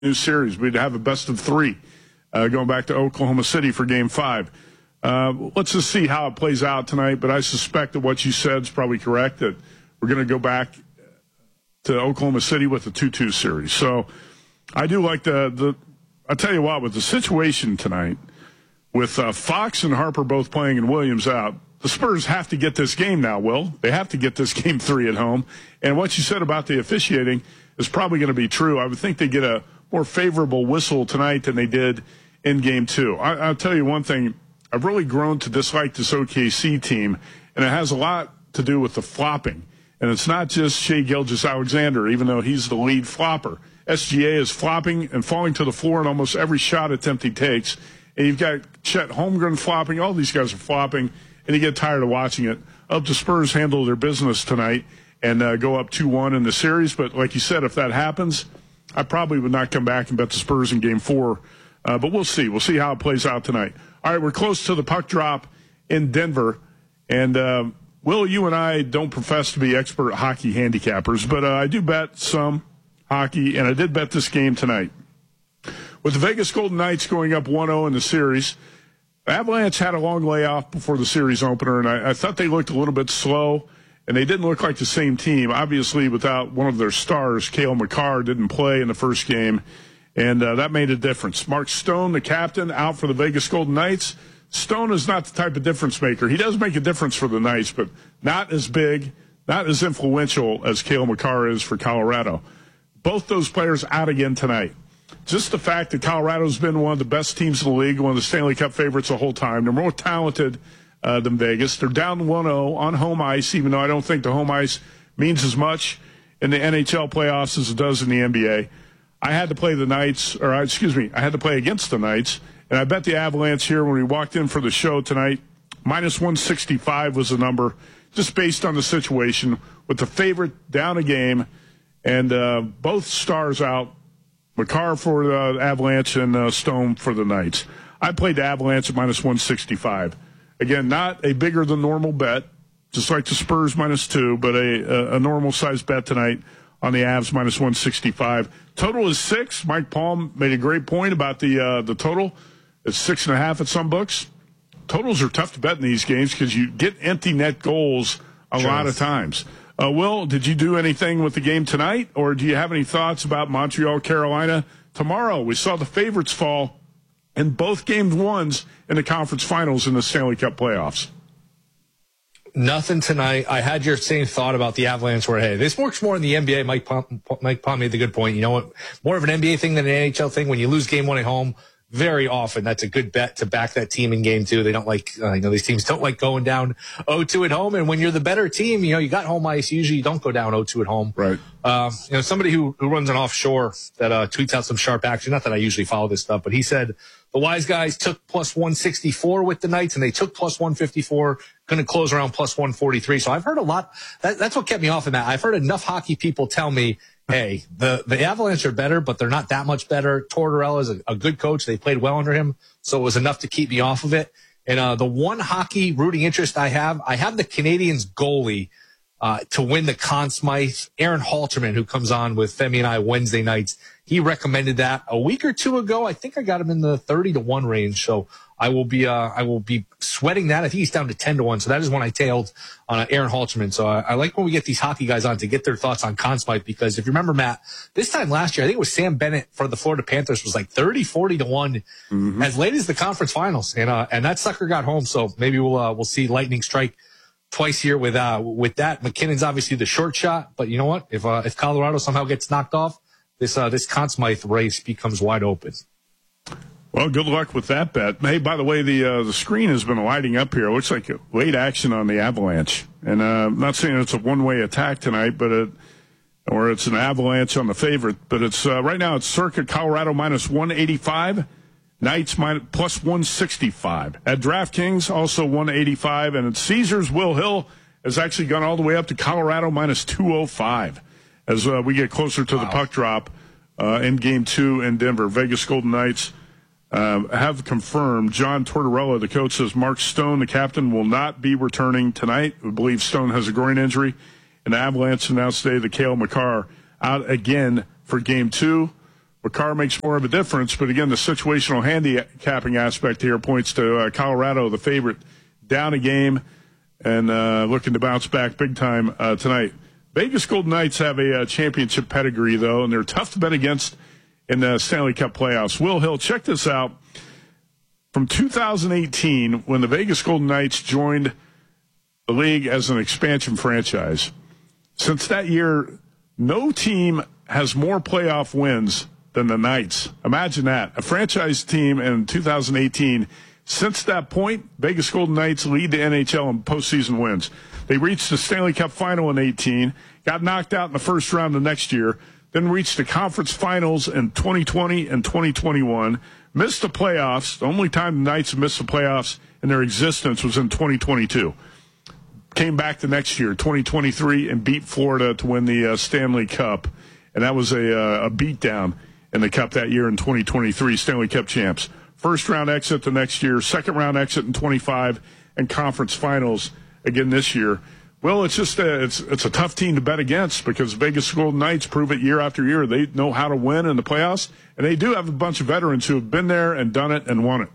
new series. We'd have a best of three going back to Oklahoma City for Game 5. Let's just see how it plays out tonight, but I suspect that what you said is probably correct, that we're going to go back to Oklahoma City with the 2-2 series. So I do like I'll tell you what, with the situation tonight, with Fox and Harper both playing and Williams out, the Spurs have to get this game now, Will. They have to get this Game 3 at home. And what you said about the officiating is probably going to be true. I would think they get a more favorable whistle tonight than they did in Game 2. I'll tell you one thing. I've really grown to dislike this OKC team, and it has a lot to do with the flopping. And it's not just Shai Gilgeous-Alexander, even though he's the lead flopper. SGA is flopping and falling to the floor in almost every shot attempt he takes. And you've got Chet Holmgren flopping. All these guys are flopping, and you get tired of watching it. I hope the Spurs handle their business tonight and go up 2-1 in the series. But like you said, if that happens, I probably would not come back and bet the Spurs in Game 4. But we'll see. We'll see how it plays out tonight. All right, we're close to the puck drop in Denver. And, Will, you and I don't profess to be expert hockey handicappers, but I do bet some hockey, and I did bet this game tonight. With the Vegas Golden Knights going up 1-0 in the series, Avalanche had a long layoff before the series opener, and I thought they looked a little bit slow, and they didn't look like the same team. Obviously, without one of their stars, Cale Makar, didn't play in the first game, and that made a difference. Mark Stone, the captain, out for the Vegas Golden Knights. Stone is not the type of difference maker. He does make a difference for the Knights, but not as big, not as influential as Cale Makar is for Colorado. Both those players out again tonight. Just the fact that Colorado's been one of the best teams in the league, one of the Stanley Cup favorites the whole time. They're more talented than Vegas. They're down 1-0 on home ice, even though I don't think the home ice means as much in the NHL playoffs as it does in the NBA. I had to play the Knights, I had to play against the Knights, and I bet the Avalanche here when we walked in for the show tonight. -165 was the number, just based on the situation with the favorite down a game and both stars out. Makar for the Avalanche and Stone for the Knights. I played the Avalanche at -165. Again, not a bigger than normal bet, just like the Spurs -2, but a normal size bet tonight on the Avs -165. Total is 6. Mike Palm made a great point about the total. It's 6.5 at some books. Totals are tough to bet in these games because you get empty net goals a lot of times. Will, did you do anything with the game tonight, or do you have any thoughts about Montreal, Carolina tomorrow? We saw the favorites fall in both game ones in the conference finals in the Stanley Cup playoffs. Nothing tonight. I had your same thought about the Avalanche where, hey, this works more in the NBA. Mike Palm made the good point. You know what? More of an NBA thing than an NHL thing. When you lose game 1 at home, very often that's a good bet to back that team in game 2. They don't like, these teams don't like going down 0-2 at home. And when you're the better team, you got home ice. Usually you don't go down 0-2 at home. Right. Somebody who runs an offshore that tweets out some sharp action. Not that I usually follow this stuff, but he said the wise guys took +164 with the Knights and they took +154, going to close around +143. So I've heard a lot. That's what kept me off of that. I've heard enough hockey people tell me, hey, the Avalanche are better, but they're not that much better. Tortorella is a good coach. They played well under him, so it was enough to keep me off of it. And the one hockey rooting interest I have the Canadiens goalie to win the Conn Smythe, Aaron Halterman, who comes on with Femi and I Wednesday nights. He recommended that a week or two ago. I think I got him in the 30-1 range. So I will be sweating that. I think he's down to 10-1. So that is when I tailed on Aaron Halterman. So I like when we get these hockey guys on to get their thoughts on Conn Smythe, because if you remember, Matt, this time last year, I think it was Sam Bennett for the Florida Panthers was like 30-40-1 as late as the conference finals. And that sucker got home. So maybe we'll see lightning strike twice here with that. McKinnon's obviously the short shot, but you know what? If Colorado somehow gets knocked off, this Conn Smythe race becomes wide open. Well, good luck with that bet. Hey, by the way, the screen has been lighting up here. It looks like late action on the Avalanche. And I'm not saying it's a one-way attack tonight, or it's an avalanche on the favorite. But it's right now it's circa Colorado -185, Knights +165. At DraftKings, also 185. And at Caesars, Will Hill has actually gone all the way up to Colorado -205 as we get closer to the puck drop in Game 2 in Denver. Vegas Golden Knights have confirmed. John Tortorella, the coach, says Mark Stone, the captain, will not be returning tonight. We believe Stone has a groin injury. And the Avalanche announced today that Cale Makar out again for Game 2. Makar makes more of a difference, but again, the situational handicapping aspect here points to Colorado, the favorite, down a game and looking to bounce back big time tonight. Vegas Golden Knights have a championship pedigree, though, and they're tough to bet against in the Stanley Cup playoffs. Will Hill, check this out. From 2018, when the Vegas Golden Knights joined the league as an expansion franchise, since that year, no team has more playoff wins than the Knights. Imagine that. A franchise team in 2018. Since that point, Vegas Golden Knights lead the NHL in postseason wins. They reached the Stanley Cup final in 18, got knocked out in the first round the next year, then reached the conference finals in 2020 and 2021, missed the playoffs. The only time the Knights missed the playoffs in their existence was in 2022. Came back the next year, 2023, and beat Florida to win the Stanley Cup. And that was a beatdown in the Cup that year in 2023, Stanley Cup champs. First round exit the next year, second round exit in 25, and conference finals again this year. Well, it's just it's a tough team to bet against because Vegas Golden Knights prove it year after year. They know how to win in the playoffs, and they do have a bunch of veterans who have been there and done it and won it.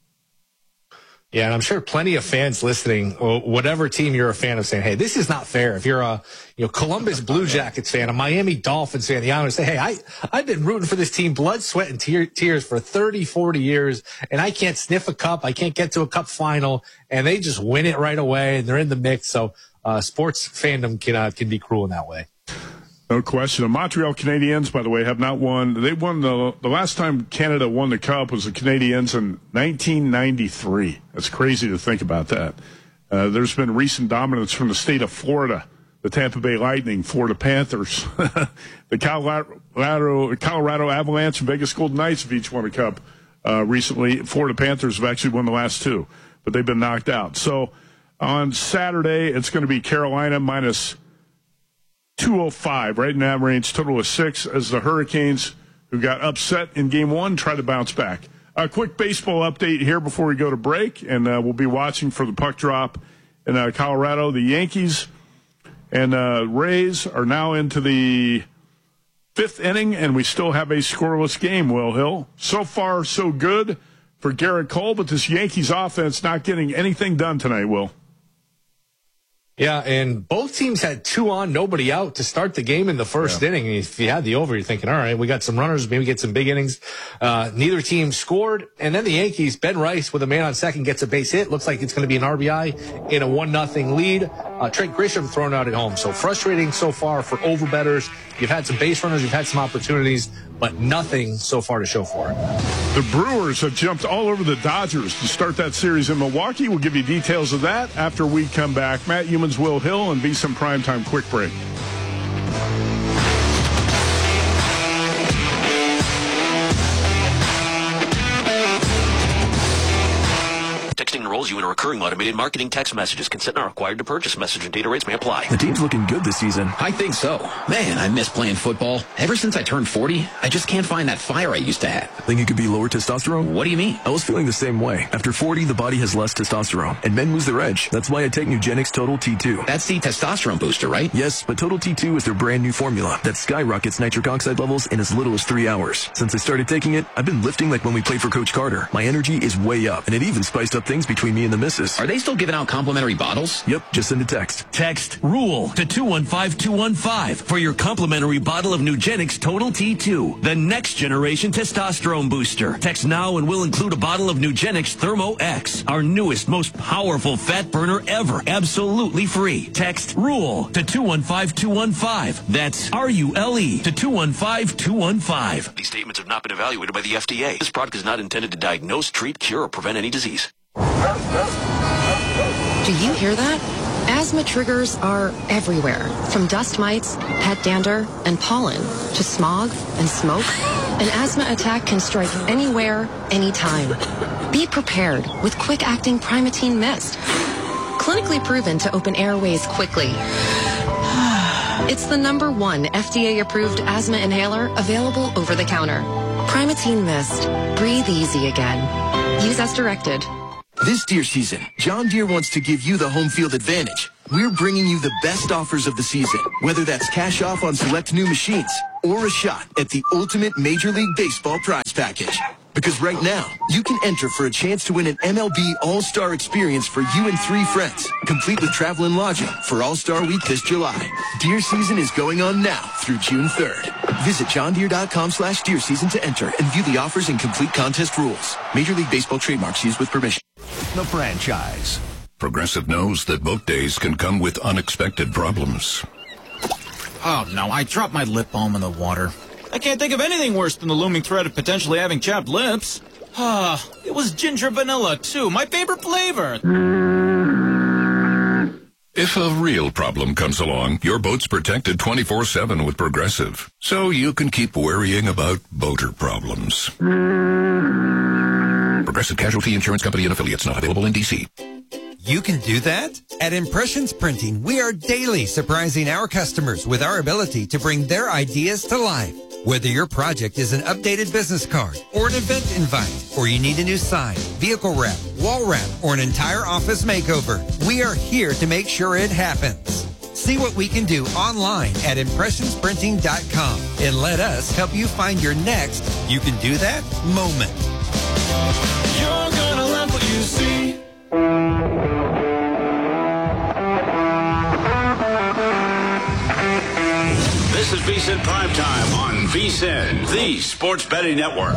Yeah, and I'm sure plenty of fans listening, or whatever team you're a fan of, saying, hey, this is not fair. If you're a Columbus Blue Jackets fan, a Miami Dolphins fan, the Islanders say, hey, I've been rooting for this team, blood, sweat, and tears for 30, 40 years, and I can't sniff a cup. I can't get to a cup final, and they just win it right away, and they're in the mix. So sports fandom can be cruel in that way. No question. The Montreal Canadiens, by the way, have not won. They won the last time Canada won the Cup was the Canadiens in 1993. That's crazy to think about that. There's been recent dominance from the state of Florida, the Tampa Bay Lightning, Florida Panthers, the Colorado Avalanche, and Vegas Golden Knights have each won a Cup recently. Florida Panthers have actually won the last two, but they've been knocked out. So on Saturday, it's going to be Carolina minus 205, right in that range, total of 6, as the Hurricanes, who got upset in Game 1, try to bounce back. A quick baseball update here before we go to break, and we'll be watching for the puck drop in Colorado. The Yankees and Rays are now into the 5th inning, and we still have a scoreless game, Will Hill. So far, so good for Garrett Cole, but this Yankees offense not getting anything done tonight, Will. Yeah, and both teams had 2 on, nobody out to start the game in the first inning. If you had the over, you're thinking, all right, we got some runners, maybe get some big innings. Neither team scored. And then the Yankees, Ben Rice with a man on second gets a base hit. Looks like it's going to be an RBI in a 1-0 lead. Trent Grisham thrown out at home. So frustrating so far for overbettors. You've had some base runners, you've had some opportunities, but nothing so far to show for it. The Brewers have jumped all over the Dodgers to start that series in Milwaukee. We'll give you details of that after we come back. Matt Youmans, Will Hill, and VSiN Primetime Quick Break. Texting enrolls you in a recurring automated marketing text messages. Consent not required to purchase. Message and data rates may apply. The team's looking good this season. I think so. Man, I miss playing football. Ever since I turned 40, I just can't find that fire I used to have. Think it could be lower testosterone? What do you mean? I was feeling the same way. After 40, the body has less testosterone, and men lose their edge. That's why I take Nugenix Total T2. That's the testosterone booster, right? Yes, but Total T2 is their brand new formula that skyrockets nitric oxide levels in as little as 3 hours. Since I started taking it, I've been lifting like when we played for Coach Carter. My energy is way up, and it even spiced up things between me and the missus. Are they still giving out complimentary bottles? Yep, just send a text. Text RULE to 215215 for your complimentary bottle of Nugenix Total T2, the next generation testosterone booster. Text now and we'll include a bottle of Nugenix Thermo X, our newest, most powerful fat burner ever, absolutely free. Text RULE to 215215. That's RULE to 215215. These statements have not been evaluated by the FDA. This product is not intended to diagnose, treat, cure, or prevent any disease. Do you hear that? Asthma triggers are everywhere, from dust mites, pet dander, and pollen, to smog and smoke. An asthma attack can strike anywhere, anytime. Be prepared with quick-acting Primatene Mist. Clinically proven to open airways quickly. It's the #1 FDA-approved asthma inhaler available over the counter. Primatene Mist. Breathe easy again. Use as directed. This deer season, John Deere wants to give you the home field advantage We're bringing you the best offers of the season, whether that's cash off on select new machines or a shot at the ultimate Major League Baseball prize package. Because right now, you can enter for a chance to win an MLB All-Star experience for you and 3 friends, complete with travel and lodging for All-Star Week this July. Deer season is going on now through June 3rd. Visit johndeere.com/deer season to enter and view the offers and complete contest rules. Major League Baseball trademarks used with permission. The franchise. Progressive knows that boat days can come with unexpected problems. Oh, no, I dropped my lip balm in the water. I can't think of anything worse than the looming threat of potentially having chapped lips. It was ginger vanilla, too, my favorite flavor. If a real problem comes along, your boat's protected 24/7 with Progressive, so you can keep worrying about boater problems. Progressive Casualty Insurance Company and Affiliates, not available in D.C. You can do that? At Impressions Printing, we are daily surprising our customers with our ability to bring their ideas to life. Whether your project is an updated business card or an event invite, or you need a new sign, vehicle wrap, wall wrap, or an entire office makeover, we are here to make sure it happens. See what we can do online at impressionsprinting.com and let us help you find your next you can do that moment. You're gonna love what you see. This is VSiN Primetime on VSiN, the Sports Betting Network.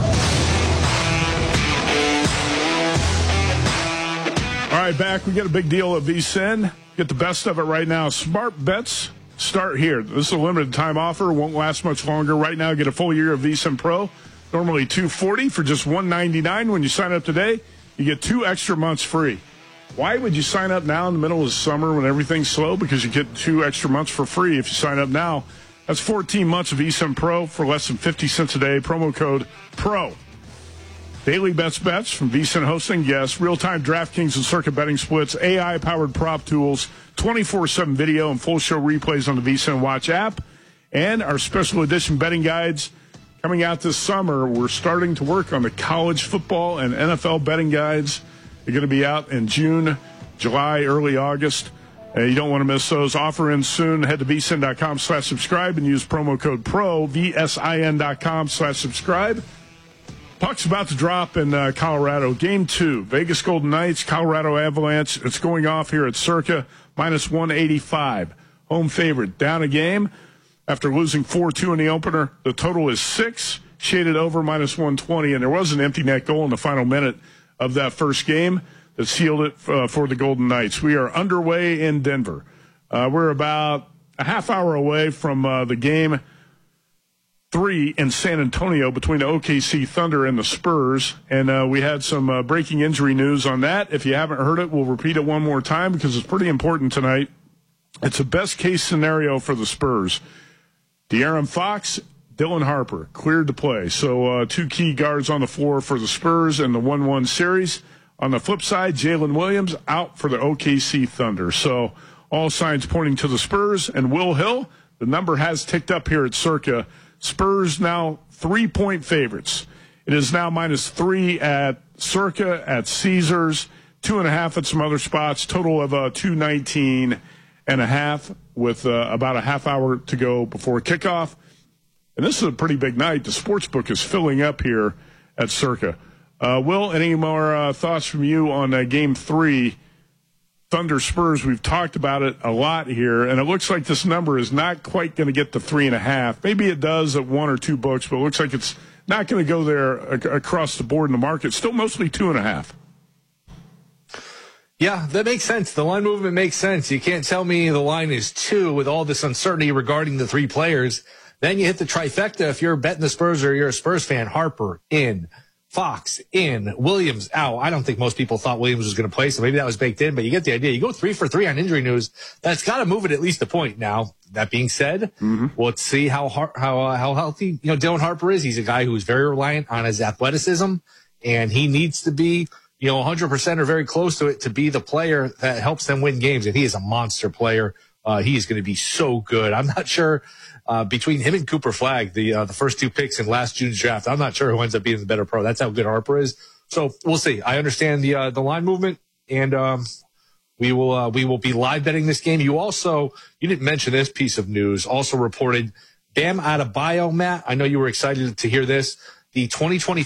All right, back. We get a big deal at VSiN. Get the best of it right now. Smart bets start here. This is a limited time offer. Won't last much longer. Right now, get a full year of VSiN Pro. Normally $240 for just $199. When you sign up today, you get 2 extra months free. Why would you sign up now in the middle of the summer when everything's slow? Because you get 2 extra months for free if you sign up now. That's 14 months of VSiN Pro for less than 50 cents a day. Promo code PRO. Daily bets from VSiN Hosting. Yes, real-time DraftKings and Circuit betting splits, AI-powered prop tools, 24/7 video, and full show replays on the VSiN Watch app. And our special edition betting guides coming out this summer. We're starting to work on the college football and NFL betting guides. They're going to be out in June, July, early August. You don't want to miss those. Offer in soon. Head to vsin.com/subscribe and use promo code PRO, vsin.com/subscribe. Puck's about to drop in Colorado. Game 2, Vegas Golden Knights, Colorado Avalanche. It's going off here at Circa, -185. Home favorite. Down a game after losing 4-2 in the opener. The total is 6, shaded over -120, and there was an empty net goal in the final minute of that first game that sealed it for the Golden Knights. We are underway in Denver. We're about a half hour away from the game 3 in San Antonio between the OKC Thunder and the Spurs. And we had some breaking injury news on that. If you haven't heard it, we'll repeat it one more time because it's pretty important tonight. It's a best-case scenario for the Spurs. De'Aaron Fox, Dylan Harper cleared to play. So 2 key guards on the floor for the Spurs in the 1-1 series. On the flip side, Jalen Williams out for the OKC Thunder. So all signs pointing to the Spurs. And Will Hill, the number has ticked up here at Circa. Spurs now 3-point favorites. It is now -3 at Circa, at Caesars, 2.5 at some other spots, total of 219.5 with about a half hour to go before kickoff. And this is a pretty big night. The sportsbook is filling up here at Circa. Will, any more thoughts from you on Game 3, Thunder Spurs? We've talked about it a lot here, and it looks like this number is not quite going to get to 3.5. Maybe it does at 1 or 2 books, but it looks like it's not going to go there across the board in the market. Still mostly 2.5. Yeah, that makes sense. The line movement makes sense. You can't tell me the line is 2 with all this uncertainty regarding the 3 players. Then you hit the trifecta if you're betting the Spurs or you're a Spurs fan. Harper in, Fox in, Williams out. I don't think most people thought Williams was going to play, so maybe that was baked in, but you get the idea. You go 3 for 3 on injury news. That's got to move it at least a point. Now, that being said, let's see how healthy Dylan Harper is. He's a guy who's very reliant on his athleticism, and he needs to be 100% or very close to it to be the player that helps them win games. And he is a monster player. He is going to be so good. I'm not sure between him and Cooper Flagg, the first 2 picks in last June's draft, I'm not sure who ends up being the better pro. That's how good Harper is. So we'll see. I understand the line movement, and We will be live betting this game. You didn't mention this piece of news, also reported Bam Adebayo, Matt. I know you were excited to hear this. The 2020